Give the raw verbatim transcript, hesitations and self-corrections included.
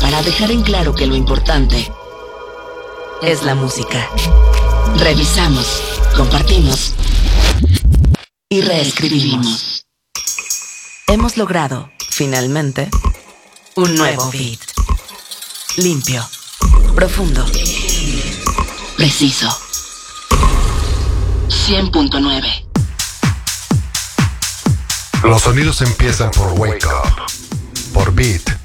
para dejar en claro que lo importante es la música. Revisamos, compartimos y reescribimos. Hemos logrado, finalmente, un nuevo beat. Limpio, profundo, preciso. cien punto nueve. Los sonidos empiezan por Wake Up, por Beat.